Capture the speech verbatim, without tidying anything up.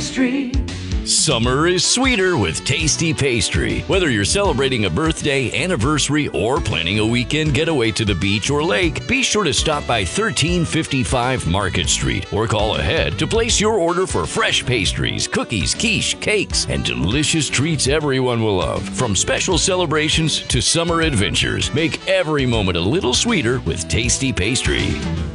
Pastry. Summer is sweeter with Tasty Pastry. Whether you're celebrating a birthday, anniversary, or planning a weekend getaway to the beach or lake, be sure to stop by thirteen fifty-five Market Street or call ahead to place your order for fresh pastries, cookies, quiche, cakes, and delicious treats everyone will love. From special celebrations to summer adventures, make every moment a little sweeter with Tasty Pastry.